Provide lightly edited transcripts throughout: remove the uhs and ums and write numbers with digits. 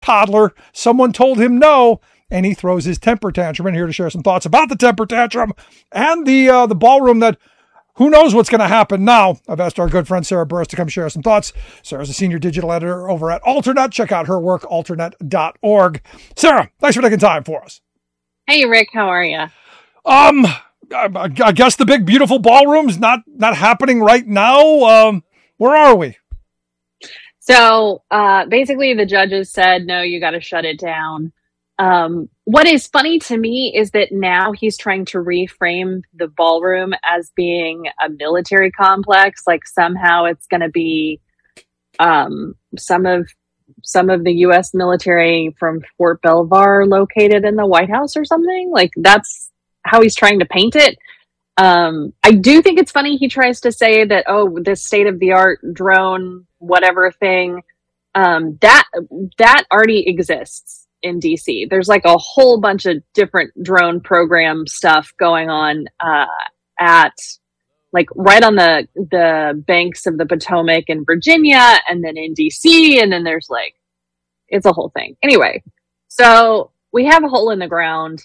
toddler. Someone told him no, and he throws his temper tantrum. And here to share some thoughts about the temper tantrum and the ballroom that who knows what's going to happen now. I've asked our good friend Sarah Burris to come share some thoughts. Sarah's a senior digital editor over at Alternet. Check out her work, alternet.org. Sarah, thanks for taking time for us. Hey, Rick, how are you? I guess the big, beautiful ballroom's not happening right now. Where are we? So basically the judges said, no, you got to shut it down. What is funny to me is that now he's trying to reframe the ballroom as being a military complex. Like somehow it's going to be some of the U.S. military from Fort Belvoir located in the White House or something. Like that's how he's trying to paint it. I do think it's funny he tries to say that, oh, this state-of-the-art drone whatever thing, that already exists in DC. There's like a whole bunch of different drone program stuff going on at like right on the banks of the Potomac in Virginia, and then in DC, and then there's like, it's a whole thing. Anyway, so we have a hole in the ground.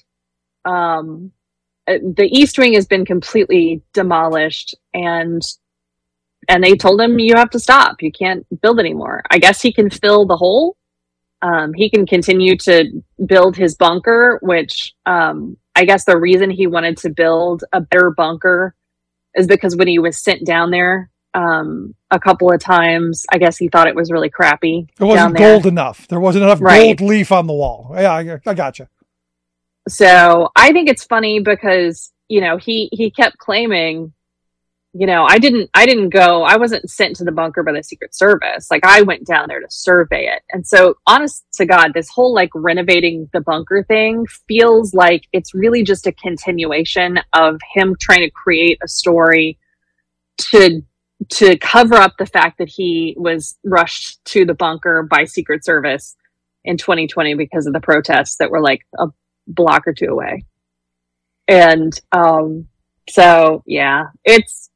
The East Wing has been completely demolished, and they told him, you have to stop. You can't build anymore. I guess he can fill the hole. He can continue to build his bunker, which I guess the reason he wanted to build a better bunker is because when he was sent down there a couple of times, I guess he thought it was really crappy. It wasn't gold enough. There wasn't enough gold leaf on the wall. Yeah, I gotcha. So I think it's funny because, you know, he kept claiming, you know, I wasn't sent to the bunker by the Secret Service. Like I went down there to survey it. And so honest to God, this whole like renovating the bunker thing feels like it's really just a continuation of him trying to create a story to cover up the fact that he was rushed to the bunker by Secret Service in 2020 because of the protests that were like a block or two away. And so yeah, it's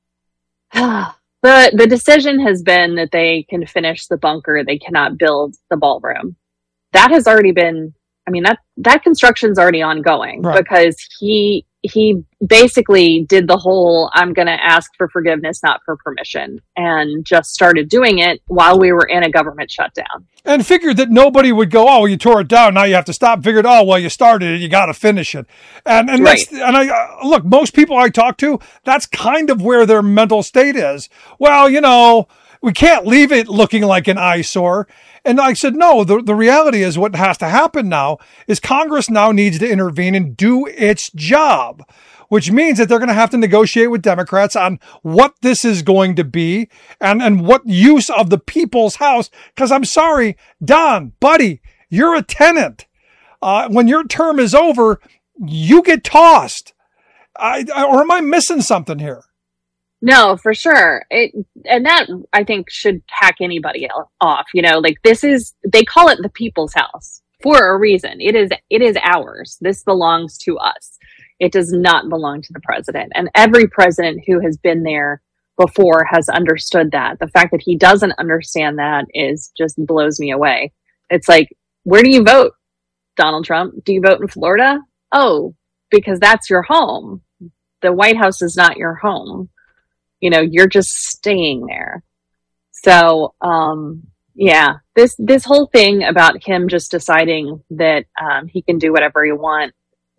the decision has been that they can finish the bunker, they cannot build the ballroom. That has already been, I mean, that construction's already ongoing, right? Because he basically did the whole I'm going to ask for forgiveness, not for permission, and just started doing it while we were in a government shutdown. And figured that nobody would go, oh, you tore it down, now you have to stop. Figured, oh, well, you started it, you got to finish it. And right. Look, most people I talk to, that's kind of where their mental state is. Well, you know, we can't leave it looking like an eyesore. And I said, no, the reality is what has to happen now is Congress now needs to intervene and do its job, which means that they're going to have to negotiate with Democrats on what this is going to be and what use of the people's house. Because I'm sorry, Don, buddy, you're a tenant. When your term is over, you get tossed. Or am I missing something here? No, for sure. And that I think should hack anybody off. You know, like they call it the people's house for a reason. It is ours. This belongs to us. It does not belong to the president. And every president who has been there before has understood that. The fact that he doesn't understand that is just blows me away. It's like, where do you vote, Donald Trump? Do you vote in Florida? Oh, because that's your home. The White House is not your home. You know, you're just staying there. So, yeah, this whole thing about him just deciding that he can do whatever he wants.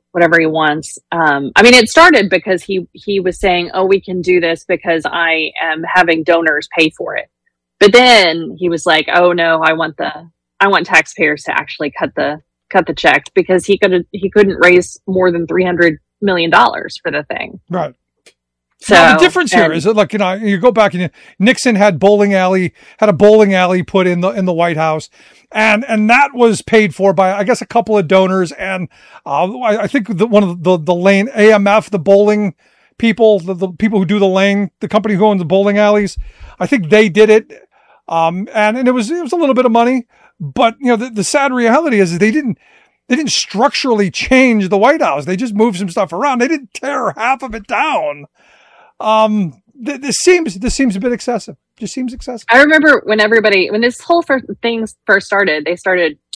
I mean, it started because he was saying, oh, we can do this because I am having donors pay for it. But then he was like, oh no, I want taxpayers to actually cut the check because he couldn't raise more than $300 million for the thing. Right. So now, the difference here is that, like, you know, you go back and Nixon had a bowling alley put in the White House, and that was paid for by, I guess, a couple of donors, and I think one of the lane AMF, the bowling people, the people who do the lane, the company who owns the bowling alleys, I think they did it, and it was a little bit of money, but you know the sad reality is they didn't structurally change the White House. They just moved some stuff around. They didn't tear half of it down. This seems a bit excessive. Just seems excessive. I remember when this whole thing first started, they started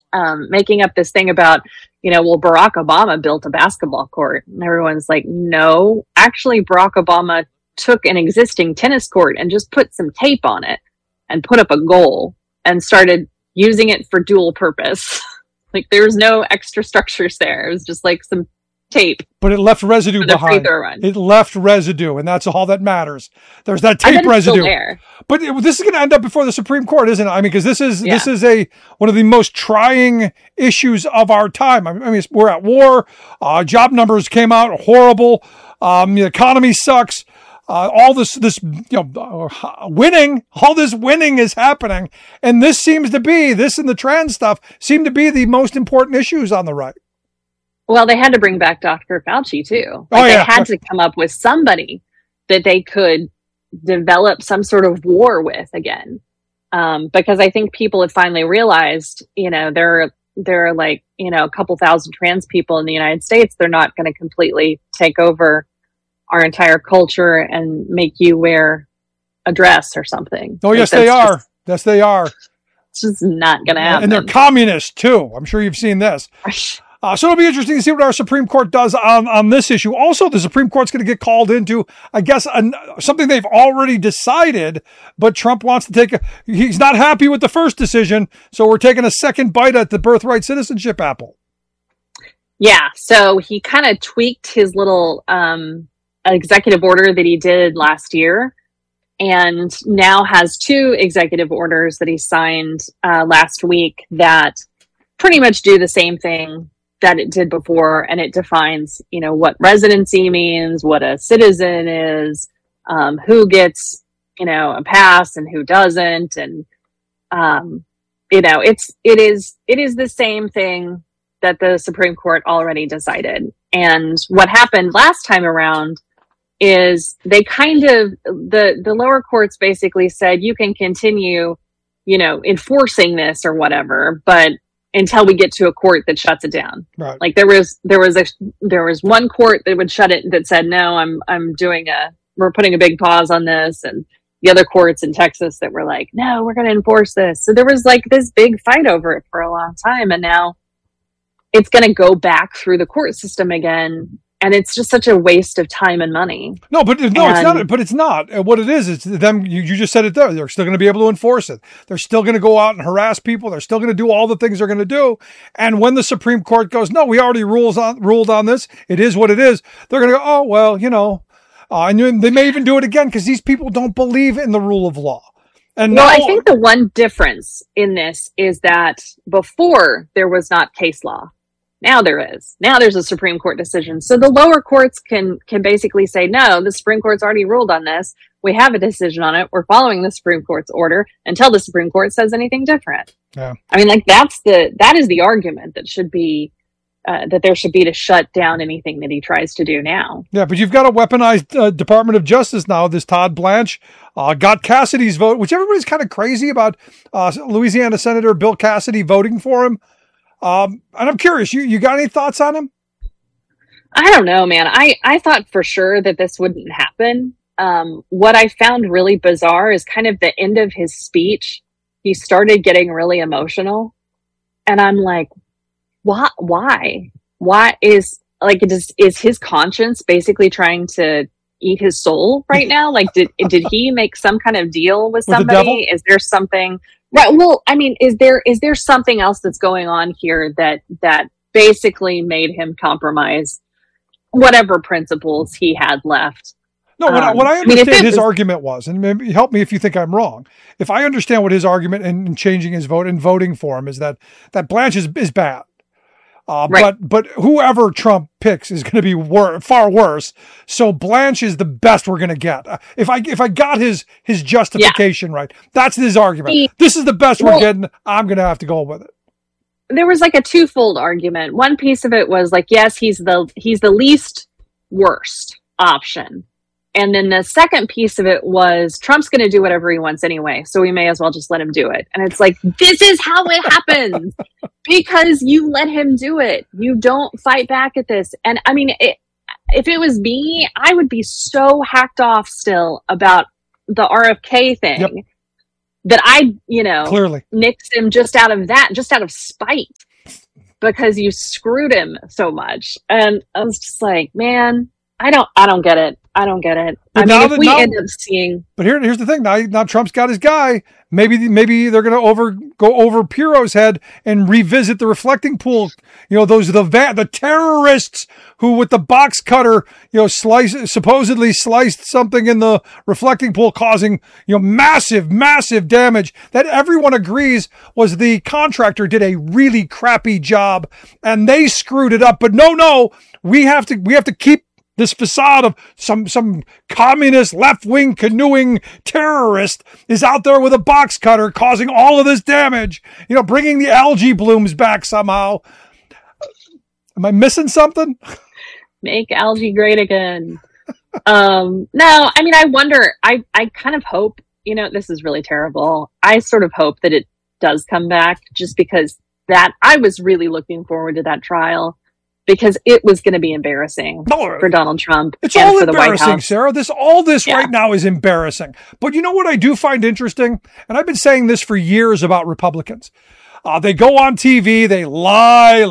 making up this thing about, well, Barack Obama built a basketball court. And everyone's like, no, actually, Barack Obama took an existing tennis court and just put some tape on it and put up a goal and started using it for dual purpose. Like, there was no extra structures there. It was just like some tape. But it left residue behind. It left residue, and that's all that matters. There's that tape residue. But this is going to end up before the Supreme Court, isn't it? I mean, because this is one of the most trying issues of our time. I mean, we're at war. Job numbers came out horrible. The economy sucks. All this winning, all this winning is happening, and this and the trans stuff seem to be the most important issues on the right. Well, they had to bring back Dr. Fauci too. They had to come up with somebody that they could develop some sort of war with again, because I think people have finally realized, there are like a couple thousand trans people in the United States. They're not going to completely take over our entire culture and make you wear a dress or something. Oh, yes, they are. Yes, they are. It's just not going to happen. And they're communists too. I'm sure you've seen this. So it'll be interesting to see what our Supreme Court does on this issue. Also, the Supreme Court's going to get called into, I guess, something they've already decided, but Trump wants to he's not happy with the first decision, so we're taking a second bite at the birthright citizenship apple. Yeah, so he kind of tweaked his little executive order that he did last year, and now has two executive orders that he signed last week that pretty much do the same thing that it did before, and it defines, what residency means, what a citizen is, who gets, a pass and who doesn't, and it is the same thing that the Supreme Court already decided. And what happened last time around is they kind of the lower courts basically said you can continue, enforcing this or whatever, but until we get to a court that shuts it down. Right. Like there was one court that would shut it, that said, no, we're putting a big pause on this. And the other courts in Texas that were like, no, we're going to enforce this. So there was like this big fight over it for a long time. And now it's going to go back through the court system again. And it's just such a waste of time and money. It's not. But it's not. What it is, it's them. You just said it there. They're still going to be able to enforce it. They're still going to go out and harass people. They're still going to do all the things they're going to do. And when the Supreme Court goes, no, we already ruled on this. It is what it is. They're going to go, oh well, and they may even do it again because these people don't believe in the rule of law. And I think the one difference in this is that before there was not case law. Now there is. Now there's a Supreme Court decision. So the lower courts can basically say, no, the Supreme Court's already ruled on this. We have a decision on it. We're following the Supreme Court's order until the Supreme Court says anything different. Yeah. I mean, like that is the argument that should be, that there should be to shut down anything that he tries to do now. Yeah, but you've got a weaponized Department of Justice now. This Todd Blanche got Cassidy's vote, which everybody's kind of crazy about. Louisiana Senator Bill Cassidy voting for him. And I'm curious, you got any thoughts on him? I don't know, man. I thought for sure that this wouldn't happen. What I found really bizarre is kind of the end of his speech. He started getting really emotional. And I'm like, why? Why is his conscience basically trying to eat his soul right now? Like, did he make some kind of deal with somebody? Is there something? Right. Well, I mean, is there something else that's going on here that basically made him compromise whatever principles he had left? No, what I understand his argument was, and maybe help me if you think I'm wrong. If I understand what his argument in changing his vote and voting for him is that Blanche is bad. Right. But whoever Trump picks is going to be far worse. So Blanche is the best we're going to get. If I got his justification right, that's his argument. This is the best we're getting. I'm going to have to go with it. There was like a twofold argument. One piece of it was like, yes, he's the least worst option. And then the second piece of it was Trump's going to do whatever he wants anyway, so we may as well just let him do it. And it's like, this is how it happens because you let him do it. You don't fight back at this. And I mean, if it was me, I would be so hacked off still about the RFK thing. Yep. that I, Clearly nixed him just out of spite because you screwed him so much. And I was just like, man, I don't get it. I don't get it. But I mean, if we end up seeing, but here's the thing. Now Trump's got his guy. Maybe they're going to go over Piro's head and revisit the reflecting pool. The terrorists who with the box cutter, supposedly sliced something in the reflecting pool, causing massive damage. That everyone agrees was the contractor did a really crappy job, and they screwed it up. But no, we have to keep this facade of some communist left-wing canoeing terrorist is out there with a box cutter causing all of this damage, bringing the algae blooms back somehow. Am I missing something? Make algae great again. No, I mean, I wonder, I kind of hope, this is really terrible. I sort of hope that it does come back just because that I was really looking forward to that trial. Because it was going to be embarrassing for Donald Trump. It's all for embarrassing, Sarah. This right now is embarrassing. But you know what I do find interesting? And I've been saying this for years about Republicans. They go on TV, they lie.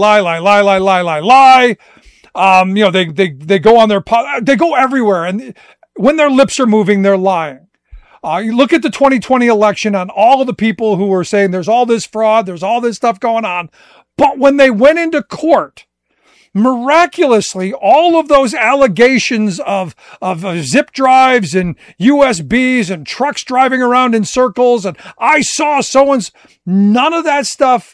They go on they go everywhere. And when their lips are moving, they're lying. You look at the 2020 election and all of the people who were saying there's all this fraud, there's all this stuff going on. But when they went into court, miraculously, all of those allegations of zip drives and USBs and trucks driving around in circles and I saw so-and-so, none of that stuff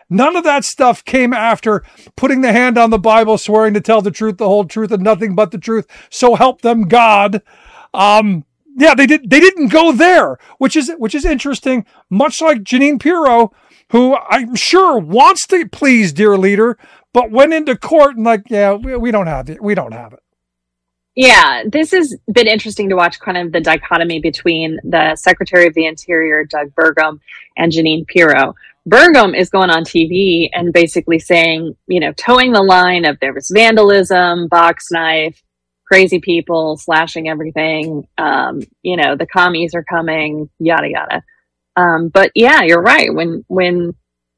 came after putting the hand on the Bible, swearing to tell the truth, the whole truth, and nothing but the truth. So help them God. They didn't go there, which is interesting, much like Jeanine Pirro, who I'm sure wants to please dear leader, but went into court and we don't have it. We don't have it. Yeah, this has been interesting to watch kind of the dichotomy between the Secretary of the Interior, Doug Burgum, and Jeanine Pirro. Burgum is going on TV and basically saying, towing the line of there was vandalism, box knife, crazy people slashing everything. The commies are coming, yada, yada. But yeah, you're right. When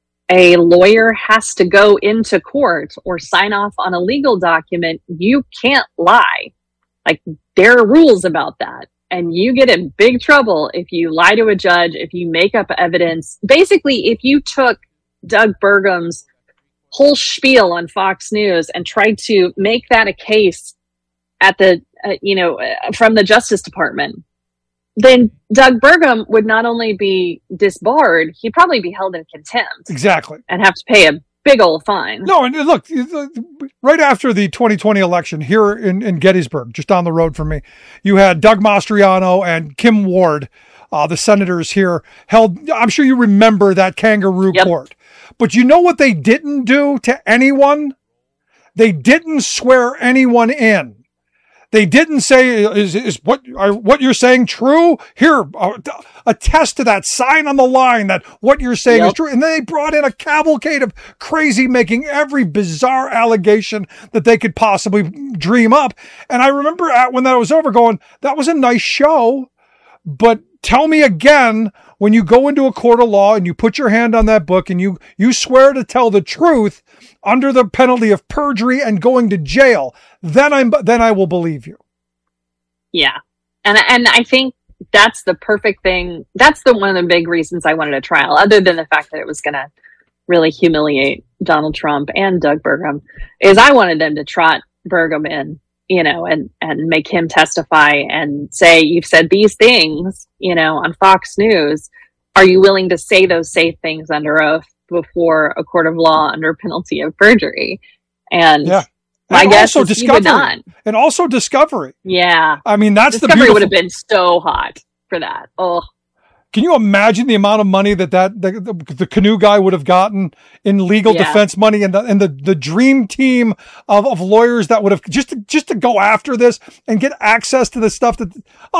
a lawyer has to go into court or sign off on a legal document, you can't lie. Like, there are rules about that. And you get in big trouble if you lie to a judge, if you make up evidence. Basically, if you took Doug Burgum's whole spiel on Fox News and tried to make that a case at the, from the Justice Department, then Doug Burgum would not only be disbarred, he'd probably be held in contempt. Exactly. And have to pay a big old fine. No, and look, right after the 2020 election here in Gettysburg, just down the road from me, you had Doug Mastriano and Kim Ward, the senators here, held, I'm sure you remember that kangaroo court. But you know what they didn't do to anyone? They didn't swear anyone in. They didn't say, is what you're saying true? Here, attest to that, sign on the line that what you're saying is true. And then they brought in a cavalcade of crazy, making every bizarre allegation that they could possibly dream up. And I remember when that was over going, that was a nice show, but tell me again, when you go into a court of law and you put your hand on that book and you swear to tell the truth under the penalty of perjury and going to jail, then I will believe you. Yeah. And I think that's the perfect thing. That's one of the big reasons I wanted a trial, other than the fact that it was going to really humiliate Donald Trump and Doug Burgum, is I wanted them to trot Burgum in, and make him testify and say, you've said these things, on Fox News. Are you willing to say those safe things under oath before a court of law under penalty of perjury? And my guess is he would not. And also Discovery. Yeah. I mean, that's Discovery would have been so hot for that. Oh. Can you imagine the amount of money that the canoe guy would have gotten in legal defense money, and the dream team of lawyers that would have just to go after this and get access to the stuff that,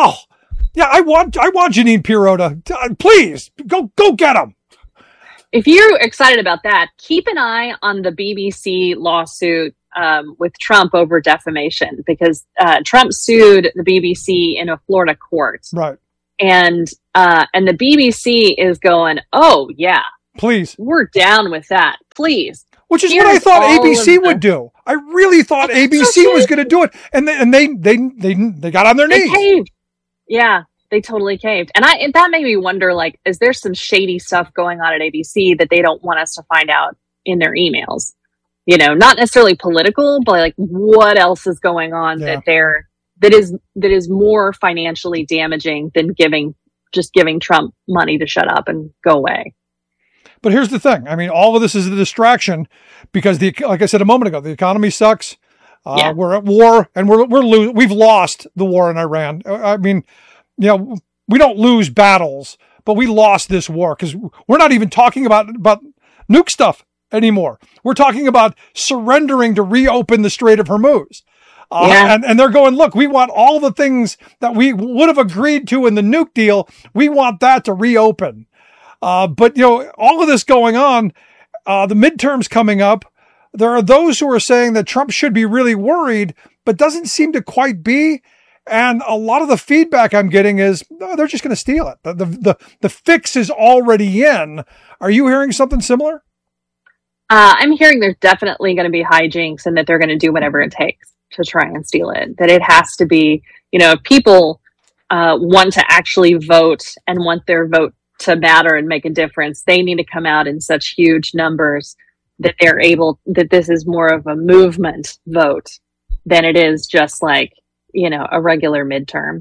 I want Jeanine Pirro to please go get him. If you're excited about that, keep an eye on the BBC lawsuit with Trump over defamation, because Trump sued the BBC in a Florida court. Right. And the BBC is going, oh yeah, please, we're down with that, please. Which is what I thought ABC would do. I really thought ABC was going to do it, and they got on their knees. They caved. Yeah, they totally caved, and that made me wonder, like, is there some shady stuff going on at ABC that they don't want us to find out in their emails? You know, not necessarily political, but like, what else is going on that is more financially damaging than giving Trump money to shut up and go away? But here's the thing. I mean, all of this is a distraction because, like I said a moment ago, the economy sucks. We're at war, and we've lost the war in Iran. I mean, you know, we don't lose battles, but we lost this war because we're not even talking about nuke stuff anymore. We're talking about surrendering to reopen the Strait of Hormuz. And they're going, look, we want all the things that we would have agreed to in the nuke deal. We want that to reopen. But, you know, all of this going on, the midterms coming up, there are those who are saying that Trump should be really worried, but doesn't seem to quite be. And a lot of the feedback I'm getting is, no, they're just going to steal it. The fix is already in. Are you hearing something similar? I'm hearing there's definitely going to be hijinks and that they're going to do whatever it takes to try and steal it. That it has to be, you know, if people want to actually vote and want their vote to matter and make a difference, they need to come out in such huge numbers that that this is more of a movement vote than it is just like, you know, a regular midterm.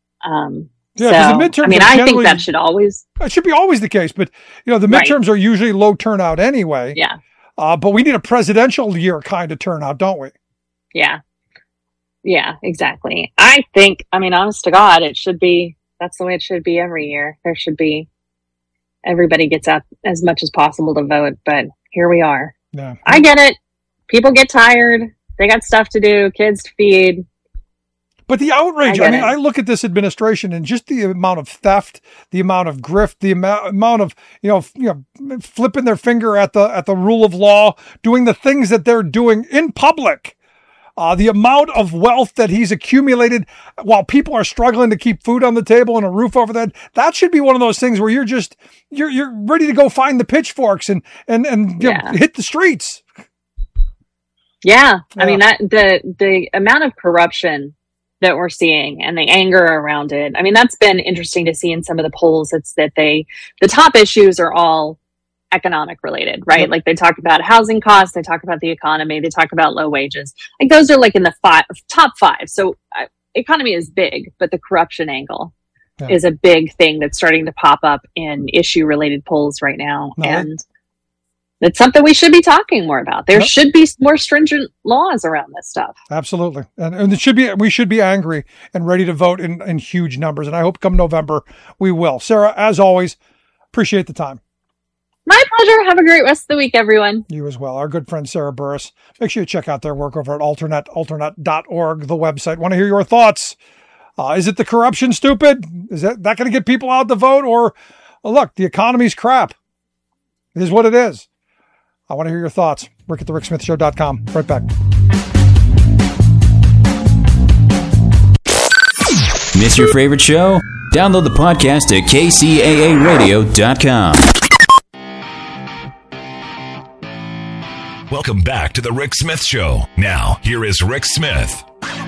Yeah, because the midterms, I mean, I think that should be always the case, but you know, the midterms are usually low turnout anyway. Yeah. But we need a presidential year kind of turnout, don't we? Yeah. Yeah, exactly. I think, I mean, honest to God, that's the way it should be every year. Everybody gets out as much as possible to vote, but here we are. Yeah. I get it. People get tired. They got stuff to do, kids to feed. But the outrage, I mean, I look at this administration and just the amount of theft, the amount of grift, the amount of, you know, flipping their finger at the rule of law, doing the things that they're doing in public. The amount of wealth that he's accumulated while people are struggling to keep food on the table and a roof over their head. That should be one of those things where you're ready to go find the pitchforks and hit the streets. Yeah. I mean, the amount of corruption that we're seeing and the anger around it. I mean, that's been interesting to see in some of the polls. It's that the top issues are all economic related, right? Yep. Like they talk about housing costs, they talk about the economy, they talk about low wages. Like those are like in the top five. So economy is big, but the corruption angle is a big thing that's starting to pop up in issue related polls right now. No. And it's something we should be talking more about. There should be more stringent laws around this stuff. Absolutely. And we should be angry and ready to vote in huge numbers. And I hope come November we will. Sarah, as always, appreciate the time. My pleasure. Have a great rest of the week, everyone. You as well. Our good friend, Sarah Burris. Make sure you check out their work over at alternate.org, the website. Want to hear your thoughts? Is it the corruption stupid? Is that going to get people out to vote? Or, look, the economy's crap. It is what it is. I want to hear your thoughts. Rick at thericksmithshow.com. Right back. Miss your favorite show? Download the podcast at kcaaradio.com. Welcome back to The Rick Smith Show. Now, here is Rick Smith.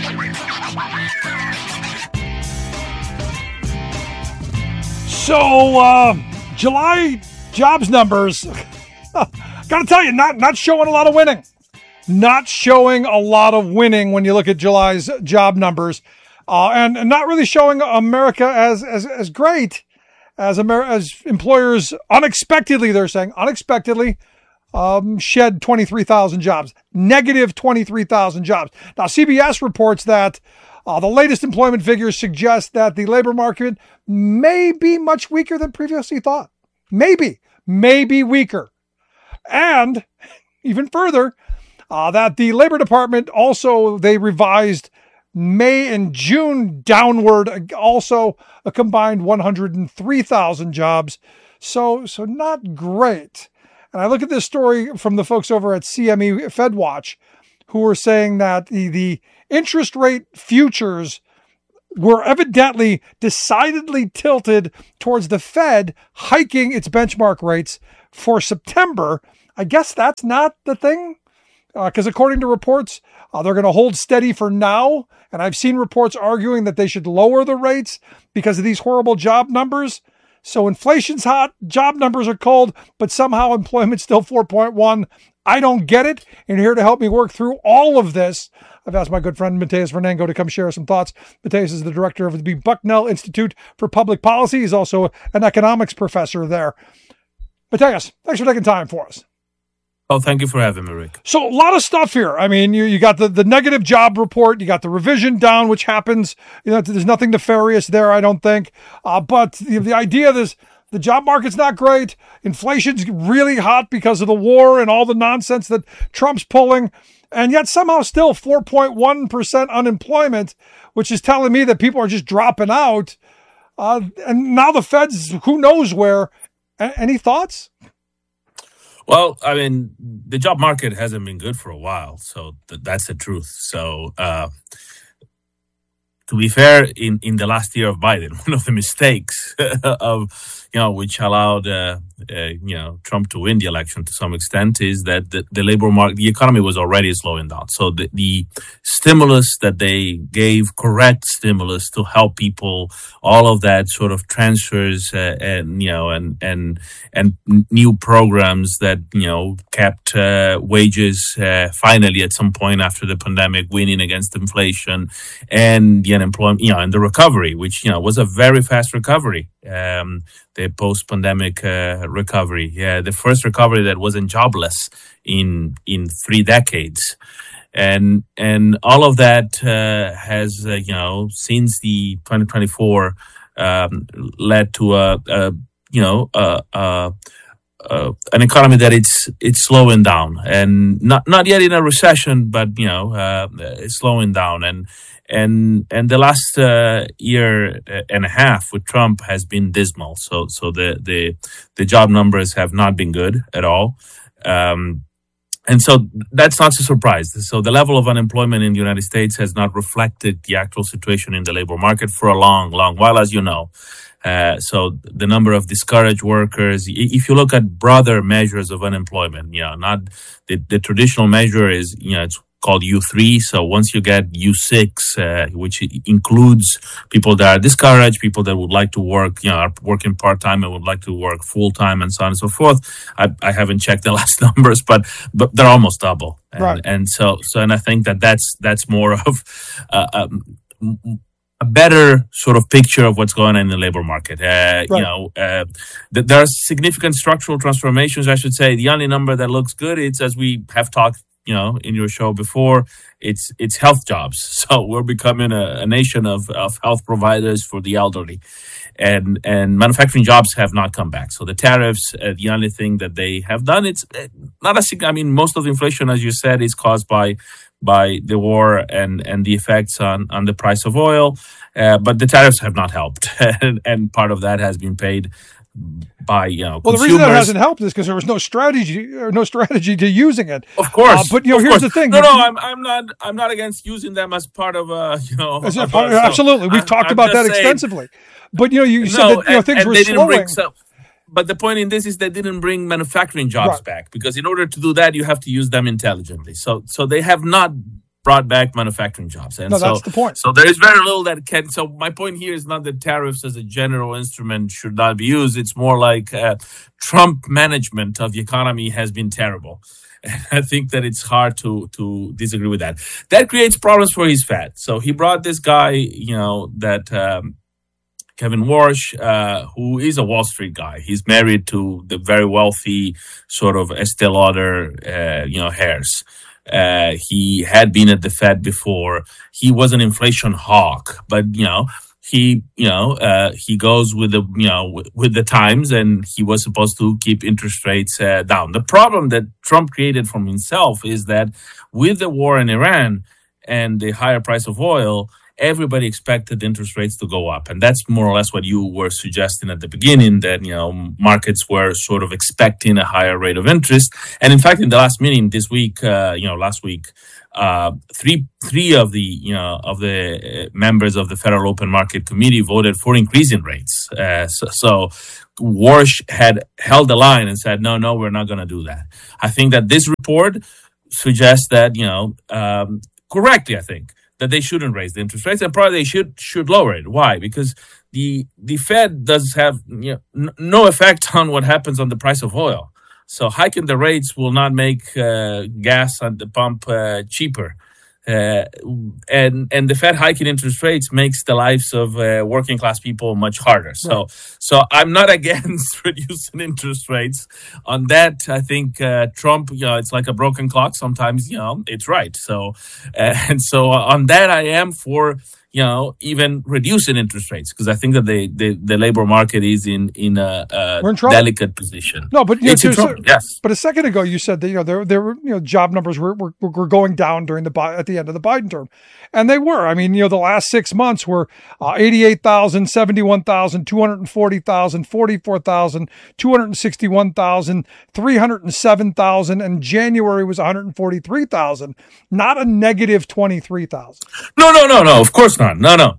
So, July jobs numbers, gotta tell you, not showing a lot of winning. Not showing a lot of winning when you look at July's job numbers. And not really showing America as great as employers unexpectedly, they're saying, shed 23,000 jobs, negative 23,000 jobs. Now, CBS reports that the latest employment figures suggest that the labor market may be much weaker than previously thought. Maybe weaker. And even further, that the Labor Department also, they revised May and June downward, also a combined 103,000 jobs. So not great. And I look at this story from the folks over at CME FedWatch, who are saying that the interest rate futures were evidently decidedly tilted towards the Fed hiking its benchmark rates for September. I guess that's not the thing, because according to reports, they're going to hold steady for now. And I've seen reports arguing that they should lower the rates because of these horrible job numbers. So inflation's hot, job numbers are cold, but somehow employment's still 4.1. I don't get it. And here to help me work through all of this, I've asked my good friend Mateus Vernengo to come share some thoughts. Mateus is the director of the Bucknell Institute for Public Policy. He's also an economics professor there. Mateus, thanks for taking time for us. Oh, thank you for having me, Rick. So a lot of stuff here. I mean, you got the negative job report, you got the revision down, which happens. There's nothing nefarious there, I don't think. But the idea is the job market's not great. Inflation's really hot because of the war and all the nonsense that Trump's pulling. And yet somehow still 4.1% unemployment, which is telling me that people are just dropping out. And now the Fed's who knows where. Any thoughts? Well, I mean, the job market hasn't been good for a while, so that's the truth. So, to be fair, in the last year of Biden, one of the mistakes of, which allowed, Trump to win the election to some extent is that the labor market, the economy was already slowing down. So the stimulus that they gave, correct stimulus to help people, all of that sort of transfers, and new programs that, kept, wages, finally at some point after the pandemic winning against inflation and the unemployment, and the recovery, which, was a very fast recovery. The post-pandemic recovery, the first recovery that wasn't jobless in 3 decades, and all of that has since the 2024 led to an economy that it's slowing down, and not yet in a recession, but it's slowing down, and the last year and a half with Trump has been dismal. So the job numbers have not been good at all. And so that's not a surprise. So the level of unemployment in the United States has not reflected the actual situation in the labor market for a long, long while, as you know. So the number of discouraged workers, if you look at broader measures of unemployment, not the traditional measure is, it's called U3. So once you get U6, which includes people that are discouraged, people that would like to work, are working part-time and would like to work full-time and so on and so forth. I haven't checked the last numbers, but they're almost double. Right. And so I think that's more of, a better sort of picture of what's going on in the labor market. Right. There are significant structural transformations, I should say. The only number that looks good, it's as we have talked, in your show before, it's health jobs. So we're becoming a nation of health providers for the elderly, and manufacturing jobs have not come back. So the tariffs, the only thing that they have done, it's not most of the inflation, as you said, is caused by the war and the effects on the price of oil. But the tariffs have not helped. and part of that has been paid by well, consumers. The reason that hasn't helped is because there was no strategy to using it. Of course, but here's the thing. No, I'm not against using them as part of absolutely, we've talked about that extensively. But you said that things were slowing. But the point in this is they didn't bring manufacturing jobs back, because in order to do that, you have to use them intelligently. So they have not brought back manufacturing jobs. And that's the point. So there is very little that can. So my point here is not that tariffs as a general instrument should not be used. It's more like Trump management of the economy has been terrible. And I think that it's hard to disagree with that. That creates problems for his Fed. So he brought this guy, Kevin Warsh, who is a Wall Street guy. He's married to the very wealthy sort of Estee Lauder, heirs. He had been at the Fed before. He was an inflation hawk, but he goes with the times, and he was supposed to keep interest rates down. The problem that Trump created for himself is that with the war in Iran and the higher price of oil, everybody expected interest rates to go up. And that's more or less what you were suggesting at the beginning, that, markets were sort of expecting a higher rate of interest. And in fact, in the last meeting this week, last week, three of the members of the Federal Open Market Committee voted for increasing rates. So Warsh had held the line and said, no, we're not going to do that. I think that this report suggests that, correctly, I think, that they shouldn't raise the interest rates, and probably they should lower it. Why? Because the Fed does have no effect on what happens on the price of oil. So hiking the rates will not make gas at the pump cheaper. And the Fed hiking interest rates makes the lives of working class people much harder. So I'm not against reducing interest rates. On that, I think Trump, it's like a broken clock. Sometimes, it's right. So on that, I am for even reducing interest rates, because I think that the labor market is in a delicate position. No, but it's in trouble. Yes. But a second ago you said that there were job numbers were going down at the end of the Biden term, and they were. I mean, the last 6 months were 88,000, 71,000, 240,000, 44,000, 261,000, 307,000, and January was 143,000, not a negative 23,000. No. Of course not. No.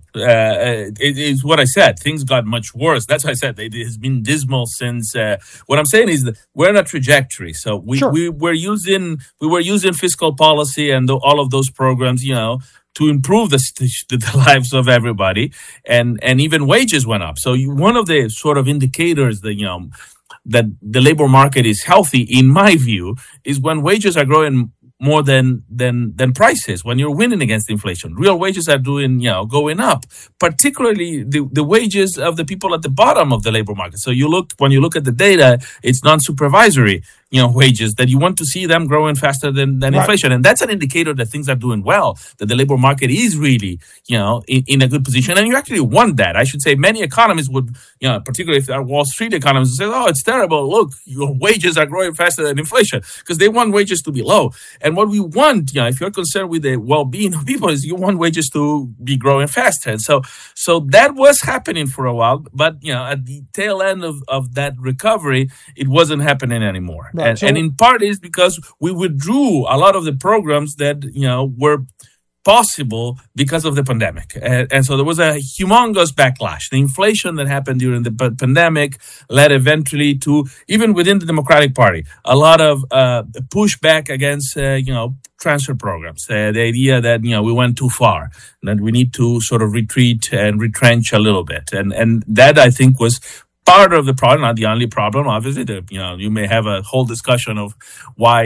It is what I said. Things got much worse. That's why I said it has been dismal since. What I'm saying is that we're on a trajectory. So we were using fiscal policy and all of those programs, to improve the lives of everybody, and even wages went up. So one of the sort of indicators that that the labor market is healthy, in my view, is when wages are growing more than prices, when you're winning against inflation. Real wages are going up, particularly the wages of the people at the bottom of the labor market. So when you look at the data, it's non-supervisory wages that you want to see them growing faster than right. Inflation. And that's an indicator that things are doing well, that the labor market is really, in a good position. And you actually want that. I should say many economists would, particularly if they're Wall Street economists, say, oh, it's terrible. Look, your wages are growing faster than inflation, because they want wages to be low. And what we want, if you're concerned with the well-being of people, is you want wages to be growing faster. And so that was happening for a while, but, at the tail end of that recovery, it wasn't happening anymore. Right. And in part is because we withdrew a lot of the programs that, were possible because of the pandemic. And so there was a humongous backlash. The inflation that happened during the pandemic led eventually to, even within the Democratic Party, a lot of pushback against, transfer programs. The idea that, we went too far, that we need to sort of retreat and retrench a little bit. And that, I think, was part of the problem, not the only problem. Obviously, you may have a whole discussion of why,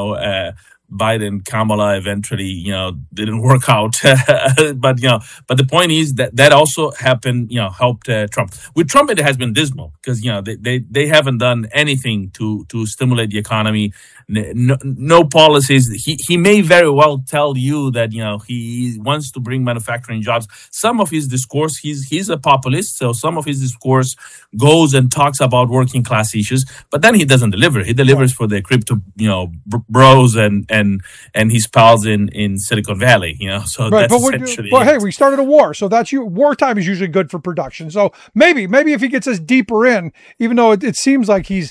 Biden, Kamala eventually, didn't work out. but the point is that also happened, helped Trump. With Trump, it has been dismal because, they haven't done anything to stimulate the economy. No policies. He may very well tell you that, he wants to bring manufacturing jobs. Some of his discourse, he's a populist. So some of his discourse goes and talks about working class issues, but then he doesn't deliver. He delivers for the crypto, bros and his pals in Silicon Valley, so right, that's essentially. But hey, we started a war, so that's wartime is usually good for production. So maybe if he gets us deeper in, even though it seems like he's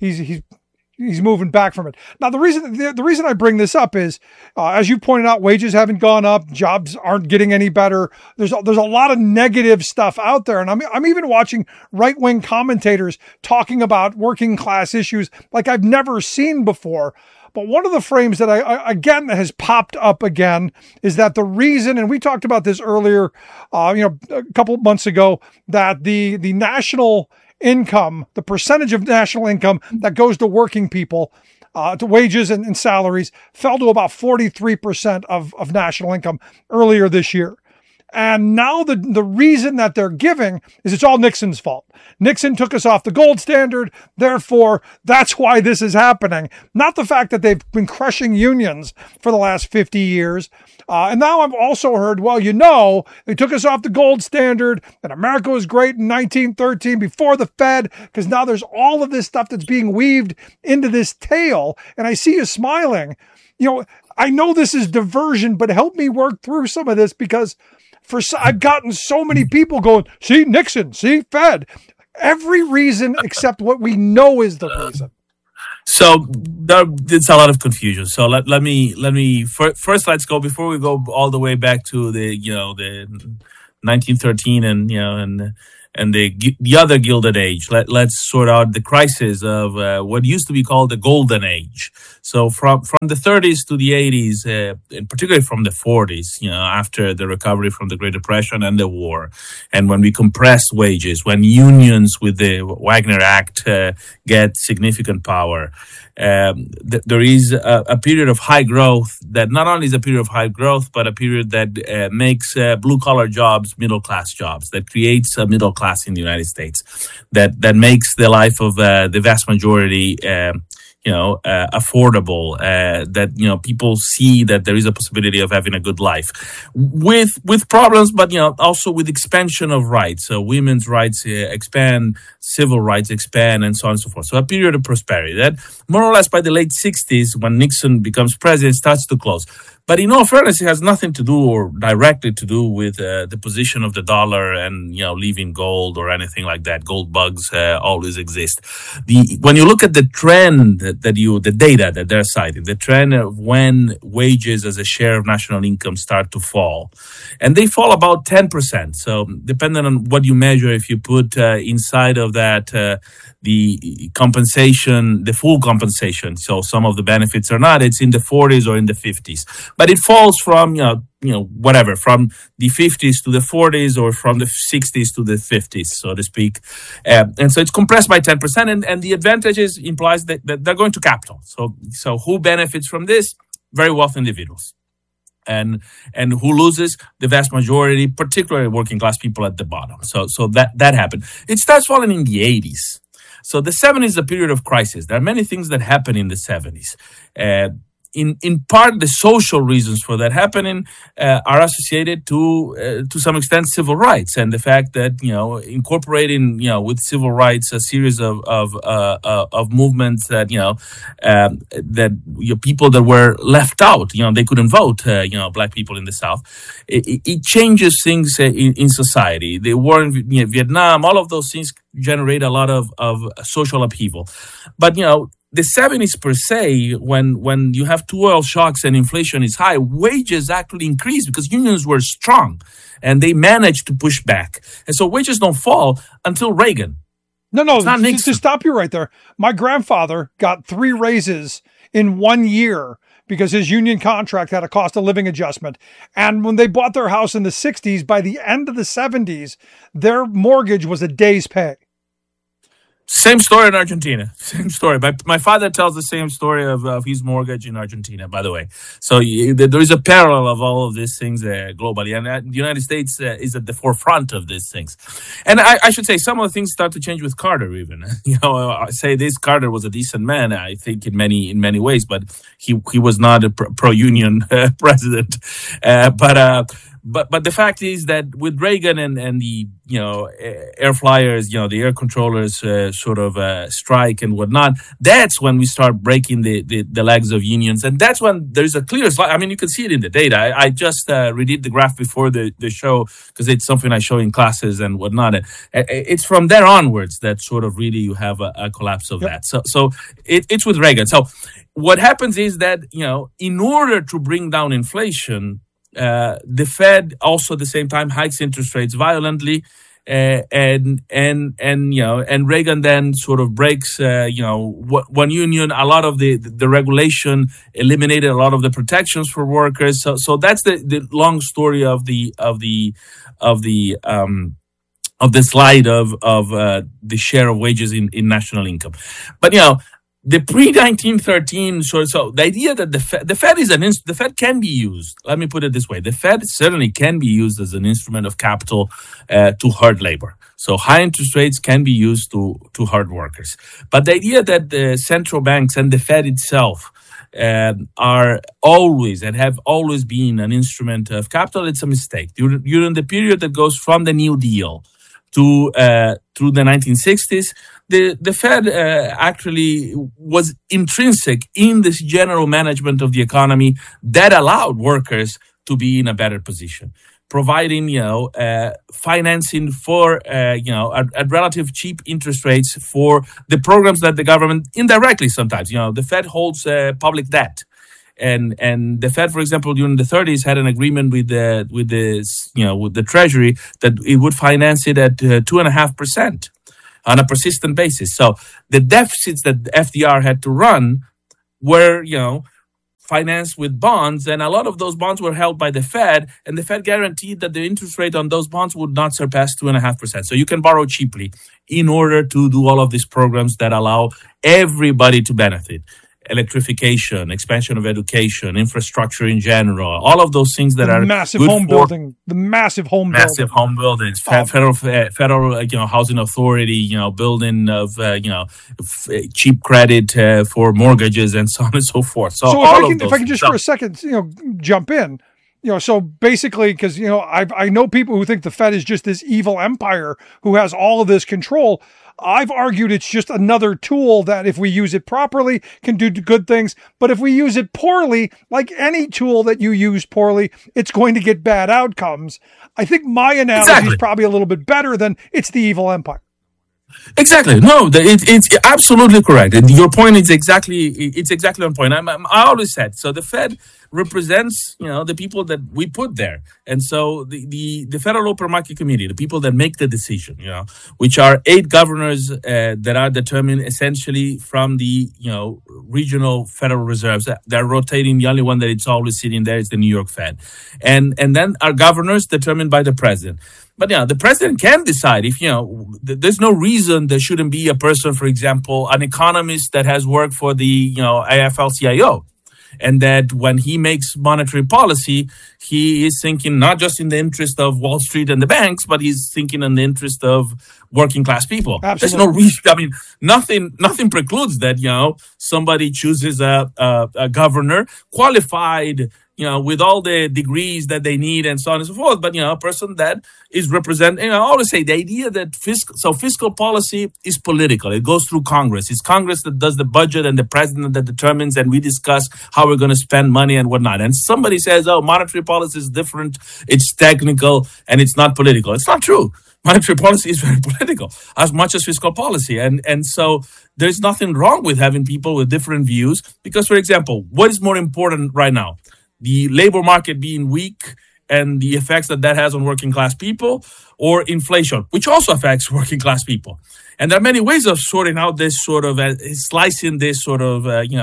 moving back from it. Now, the reason I bring this up is, as you pointed out, wages haven't gone up, jobs aren't getting any better. There's a lot of negative stuff out there, and I'm even watching right-wing commentators talking about working class issues like I've never seen before. But one of the frames that that has popped up again is that the reason, and we talked about this earlier, a couple of months ago, that the national income, the percentage of national income that goes to working people, to wages and salaries, fell to about 43% of national income earlier this year. And now the reason that they're giving is it's all Nixon's fault. Nixon took us off the gold standard. Therefore, that's why this is happening. Not the fact that they've been crushing unions for the last 50 years. And now I've also heard, they took us off the gold standard and America was great in 1913 before the Fed, because now there's all of this stuff that's being weaved into this tale. And I see you smiling. I know this is diversion, but help me work through some of this, because I've gotten so many people going, see Nixon, see Fed, every reason except what we know is the reason. So there's a lot of confusion. So let me first let's go before we go all the way back to the 1913 and the other Gilded Age. Let's sort out the crisis of what used to be called the Golden Age. So from the 30s to the 80s, and particularly from the 40s, after the recovery from the Great Depression and the war, and when we compressed wages, when unions with the Wagner Act get significant power, there is a period of high growth that not only is a period of high growth, but a period that makes blue-collar jobs middle-class jobs, that creates a middle class in the United States, that makes the life of the vast majority affordable, that people see that there is a possibility of having a good life with problems, but also with expansion of rights. So women's rights expand, civil rights expand, and so on and so forth. So a period of prosperity that more or less by the late 60s, when Nixon becomes president, starts to close. But in all fairness, it has nothing to do or directly to do with the position of the dollar and, leaving gold or anything like that. Gold bugs always exist. When you look at the trend the data that they're citing, the trend of when wages as a share of national income start to fall, and they fall about 10%. So depending on what you measure, if you put inside of that the compensation, the full compensation, so some of the benefits are not, it's in the 40s or in the 50s. But it falls from, whatever, from the 50s to the 40s or from the 60s to the 50s, so to speak. And so it's compressed by 10%. And the advantages implies that they're going to capital. So who benefits from this? Very wealthy individuals. And who loses? The vast majority, particularly working class people at the bottom. So that happened. It starts falling in the 80s. So the 70s is a period of crisis. There are many things that happen in the 70s. In part, the social reasons for that happening are associated to some extent, civil rights, and the fact that incorporating with civil rights a series of movements that people that were left out, they couldn't vote, black people in the South. It changes things in society. The war in Vietnam, all of those things generate a lot of social upheaval, but the 70s per se, when you have two oil shocks and inflation is high, wages actually increase because unions were strong and they managed to push back. And so wages don't fall until Reagan. No, to stop you right there. My grandfather got 3 raises in 1 year because his union contract had a cost of living adjustment. And when they bought their house in the 60s, by the end of the 70s, their mortgage was a day's pay. Same story in Argentina. Same story. My father tells the same story of his mortgage in Argentina, by the way. So there is a parallel of all of these things globally. And the United States is at the forefront of these things. And I should say some of the things start to change with Carter even. I say this Carter was a decent man, I think, in many ways, but he was not a pro-union president. But the fact is that with Reagan and the air flyers, the air controllers strike and whatnot, that's when we start breaking the legs of unions, and that's when there's a clear slide. I mean, you can see it in the data. I just redid the graph before the show because it's something I show in classes and whatnot. It's from there onwards that sort of really you have a collapse of that. So it's with Reagan. So what happens is that in order to bring down inflation, the Fed also at the same time hikes interest rates violently, and Reagan then sort of breaks one union. A lot of the regulation eliminated a lot of the protections for workers. So that's the long story of the slide of the share of wages in national income. But the pre-1913, so the idea that the Fed is the Fed can be used. Let me put it this way: the Fed certainly can be used as an instrument of capital to hurt labor. So high interest rates can be used to hurt workers. But the idea that the central banks and the Fed itself are always and have always been an instrument of capital, it's a mistake. During the period that goes from the New Deal to through the 1960s, the Fed actually was intrinsic in this general management of the economy that allowed workers to be in a better position. providing, financing for, at relative cheap interest rates for the programs that the government indirectly sometimes, the Fed holds public debt. And the Fed, for example, during the 30s had an agreement with the Treasury that it would finance it at 2.5% on a persistent basis. So the deficits that FDR had to run were, financed with bonds, and a lot of those bonds were held by the Fed, and the Fed guaranteed that the interest rate on those bonds would not surpass 2.5%. So you can borrow cheaply in order to do all of these programs that allow everybody to benefit. Electrification, expansion of education, infrastructure in general, all of those things that are massive good home for building, the massive home buildings, federal housing authority, building of cheap credit for mortgages and so on and so forth. So if I can just for a second, jump in. So basically, because I know people who think the Fed is just this evil empire who has all of this control. I've argued it's just another tool that if we use it properly can do good things. But if we use it poorly, like any tool that you use poorly, it's going to get bad outcomes. I think my analogy is probably a little bit better than it's the evil empire. Exactly. No, it's absolutely correct. And your point is exactly on point. I always said, so the Fed represents, the people that we put there. And so the Federal Open Market Committee, the people that make the decision, which are 8 governors that are determined essentially from the, regional Federal Reserves. They're rotating. The only one that it's always sitting there is the New York Fed. And then our governors determined by the president. But the president can decide if, there's no reason there shouldn't be a person, for example, an economist that has worked for the, AFL-CIO. And that when he makes monetary policy, he is thinking not just in the interest of Wall Street and the banks, but he's thinking in the interest of working class people. Absolutely. There's no reason. I mean, nothing precludes that, somebody chooses a governor qualified, with all the degrees that they need and so on and so forth. But, a person that is representing, I always say the idea that fiscal policy is political. It goes through Congress. It's Congress that does the budget and the president that determines, and we discuss how we're going to spend money and whatnot. And somebody says, monetary policy is different. It's technical and it's not political. It's not true. Monetary policy is very political as much as fiscal policy. And so there's nothing wrong with having people with different views because, for example, what is more important right now? The labor market being weak and the effects that has on working class people, or inflation, which also affects working class people. And there are many ways of sorting out this sort of, slicing this sort of,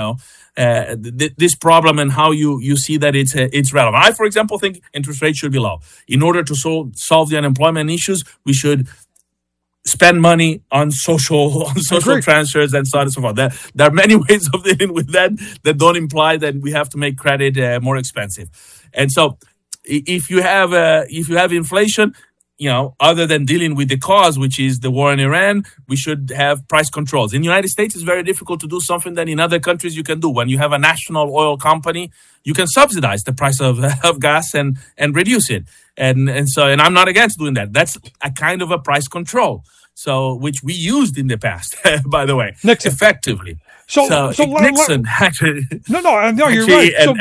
this problem and how you see that it's relevant. I, for example, think interest rates should be low. In order to solve the unemployment issues, we should spend money on social transfers and so on and so forth. There are many ways of dealing with that don't imply that we have to make credit more expensive. And so, if you have inflation, other than dealing with the cause, which is the war in Iran, we should have price controls. In the United States, it's very difficult to do something that in other countries you can do. When you have a national oil company, you can subsidize the price of gas and reduce it. And I'm not against doing that. That's a kind of a price control. So, which we used in the past, by the way, Nixon. Effectively. So Nixon actually. No, you're right. And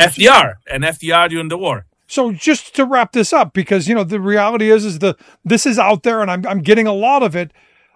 FDR during the war. So just to wrap this up, because the reality is this is out there, and I'm getting a lot of it.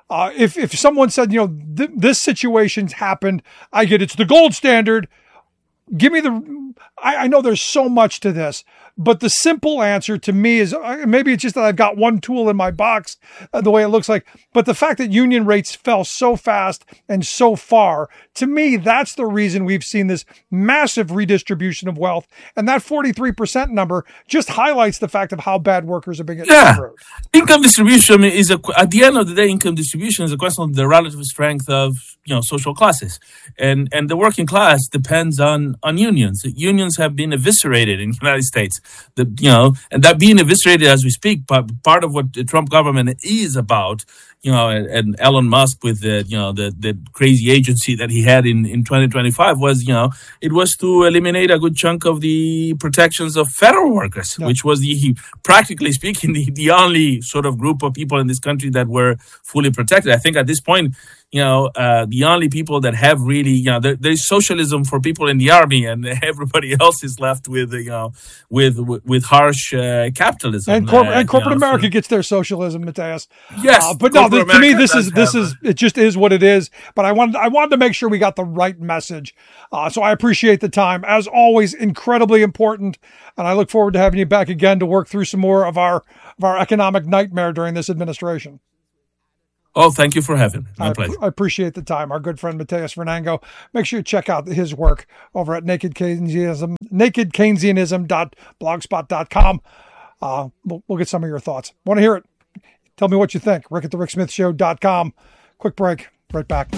If someone said this situation's happened, I get it's the gold standard. Give me I know there's so much to this, but the simple answer to me is maybe it's just that I've got one tool in my box, the way it looks like. But the fact that union rates fell so fast and so far, to me, that's the reason we've seen this massive redistribution of wealth. And that 43% number just highlights the fact of how bad workers are being screwed. Income distribution is at the end of the day, income distribution is a question of the relative strength of social classes, and the working class depends on unions. Unions have been eviscerated in the United States. And that being eviscerated as we speak, part of what the Trump government is about, and Elon Musk with the crazy agency that he had in 2025 was, it was to eliminate a good chunk of the protections of federal workers, which was practically speaking, the only sort of group of people in this country that were fully protected. I think at this point, the only people that have really, there's socialism for people in the army, and everybody else is left with with harsh capitalism. And corporate America gets their socialism, Matthias. Yes, but no, to me this is it just is what it is. But I wanted to make sure we got the right message. So I appreciate the time, as always, incredibly important, and I look forward to having you back again to work through some more of our economic nightmare during this administration. Oh, thank you for having me. My pleasure. I appreciate the time. Our good friend Matthias Vernango. Make sure you check out his work over at nakedkeynesianism.blogspot.com. We'll get some of your thoughts. Want to hear it? Tell me what you think. Rick at thericksmithshow.com. Quick break. Right back.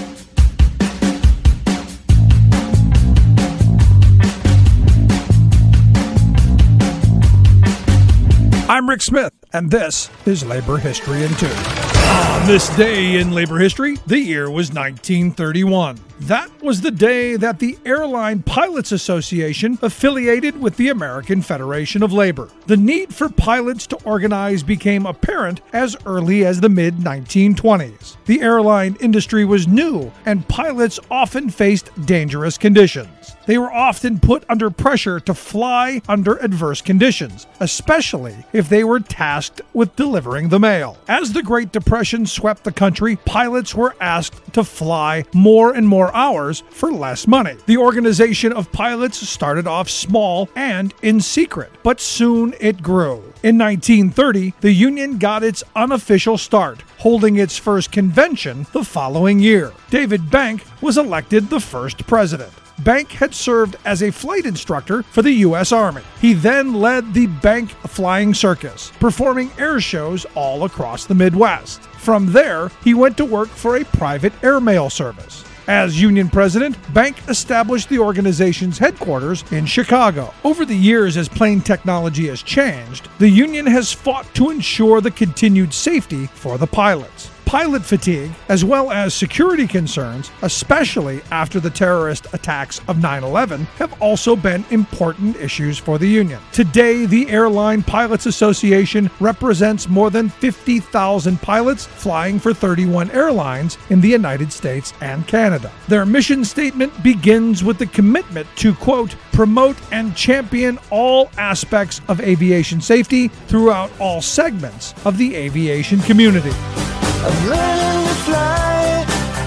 I'm Rick Smith, and this is Labor History in 2. On this day in labor history, the year was 1931. That was the day that the Airline Pilots Association affiliated with the American Federation of Labor. The need for pilots to organize became apparent as early as the mid-1920s. The airline industry was new, and pilots often faced dangerous conditions. They were often put under pressure to fly under adverse conditions, especially if they were tasked with delivering the mail. As the Great Depression swept the country, pilots were asked to fly more and more hours for less money. The organization of pilots started off small and in secret, but soon it grew. In 1930, the union got its unofficial start, holding its first convention the following year. David Bank was elected the first president. Bank had served as a flight instructor for the U.S. Army. He then led the Bank Flying Circus, performing air shows all across the Midwest. From there, he went to work for a private airmail service. As union president, Bank established the organization's headquarters in Chicago. Over the years, as plane technology has changed, the union has fought to ensure the continued safety for the pilots. Pilot fatigue, as well as security concerns, especially after the terrorist attacks of 9/11, have also been important issues for the union. Today, the Airline Pilots Association represents more than 50,000 pilots flying for 31 airlines in the United States and Canada. Their mission statement begins with the commitment to, quote, promote and champion all aspects of aviation safety throughout all segments of the aviation community. I'm learning to fly,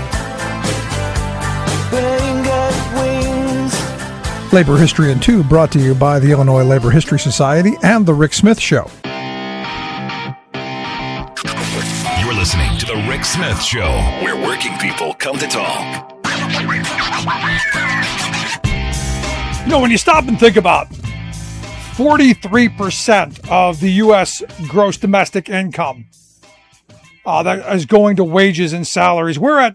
plane got wings. Labor History in 2 brought to you by the Illinois Labor History Society and The Rick Smith Show. You're listening to The Rick Smith Show, where working people come to talk. You know, when you stop and think about 43% of the U.S. gross domestic income that is going to wages and salaries. We're at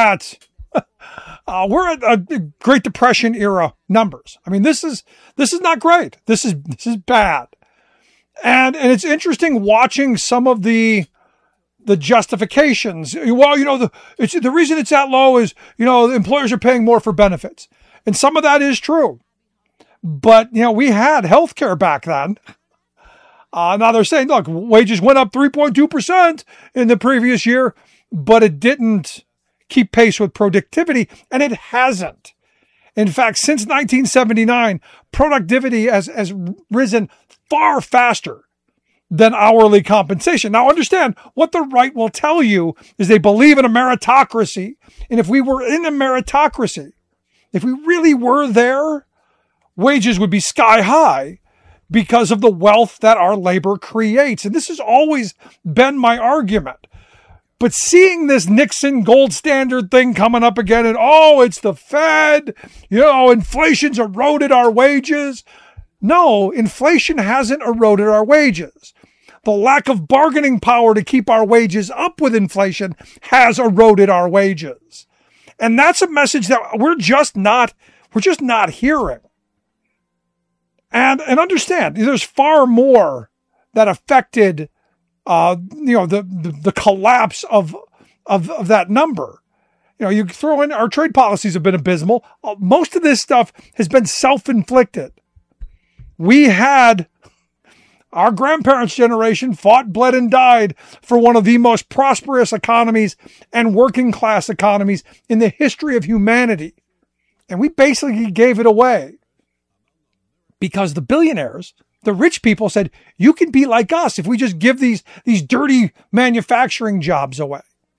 Great Depression era numbers. I mean, this is not great. This is bad. And it's interesting watching some of the justifications. Well, you know, the reason it's that low is, you know, the employers are paying more for benefits. And some of that is true. But, you know, we had healthcare back then. Now they're saying, look, wages went up 3.2% in the previous year, but it didn't keep pace with productivity, and it hasn't. In fact, since 1979, productivity has risen far faster than hourly compensation. Now understand, what the right will tell you is they believe in a meritocracy, and if we were in a meritocracy, if we really were there, wages would be sky high, because of the wealth that our labor creates. And this has always been my argument. But seeing this Nixon gold standard thing coming up again, and it's the Fed, you know, inflation's eroded our wages. No, inflation hasn't eroded our wages. The lack of bargaining power to keep our wages up with inflation has eroded our wages. And that's a message that we're just not hearing. And understand, there's far more that affected, the collapse of that number. You know, you throw in our trade policies have been abysmal. Most of this stuff has been self-inflicted. We had our grandparents' generation fought, bled, and died for one of the most prosperous economies and working class economies in the history of humanity. And we basically gave it away. Because the billionaires, the rich people said, you can be like us if we just give these dirty manufacturing jobs away.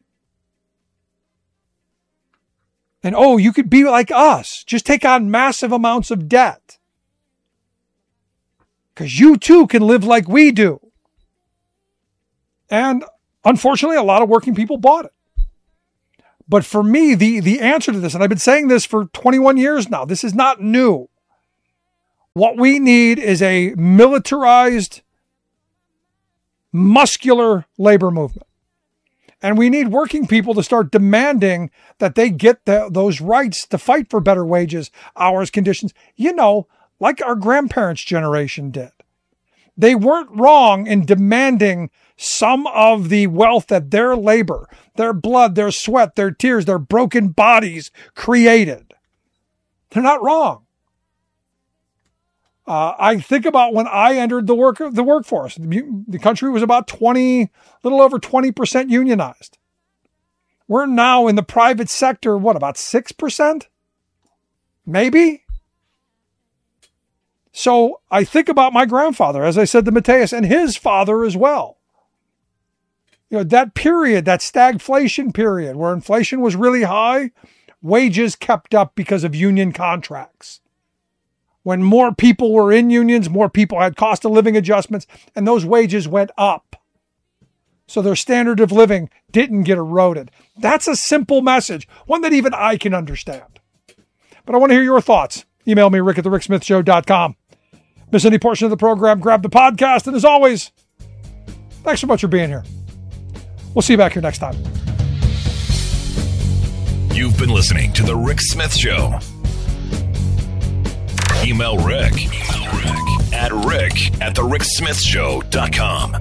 And you could be like us. Just take on massive amounts of debt. Because you too can live like we do. And unfortunately, a lot of working people bought it. But for me, the answer to this, and I've been saying this for 21 years now, this is not new. What we need is a militarized, muscular labor movement. And we need working people to start demanding that they get those rights to fight for better wages, hours, conditions, like our grandparents' generation did. They weren't wrong in demanding some of the wealth that their labor, their blood, their sweat, their tears, their broken bodies created. They're not wrong. I think about when I entered the workforce. The country was about little over 20% unionized. We're now in the private sector, about 6%? Maybe? So I think about my grandfather, as I said to Mateus, and his father as well. That period, that stagflation period where inflation was really high, wages kept up because of union contracts. When more people were in unions, more people had cost of living adjustments, and those wages went up. So their standard of living didn't get eroded. That's a simple message, one that even I can understand. But I want to hear your thoughts. Email me, rick@thericksmithshow.com. Miss any portion of the program, grab the podcast. And as always, thanks so much for being here. We'll see you back here next time. You've been listening to The Rick Smith Show. Email Rick at rick@thericksmithshow.com.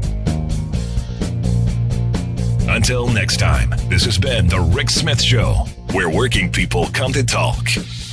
Until next time, this has been The Rick Smith Show, where working people come to talk.